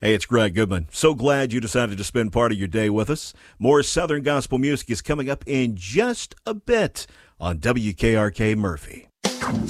Hey, it's Greg Goodman. So glad you decided to spend part of your day with us. More Southern gospel music is coming up in just a bit on WKRK Murphy.